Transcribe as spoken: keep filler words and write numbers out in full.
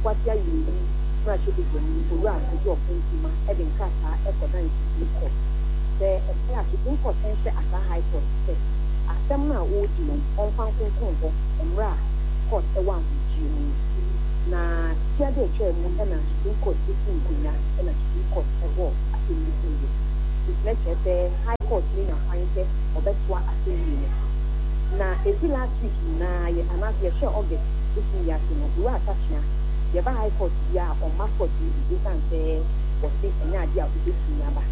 kwatia yi na chedi goni owura ajo opuntima e de nkata e kodan Supreme Court the e Supreme Court say asa high court say asem na wo di no onfan konkon ho emra court e wan ji ni na tia de twa mu e na Supreme Court ti nkunya e na Supreme Court e ho asemi ni it let say high court ni na find say obetwa asemi ni na esi last week na ye anase ye share August this year so no we attachia ye ba high court ya on mass court ni dey san say what say enya dia o dey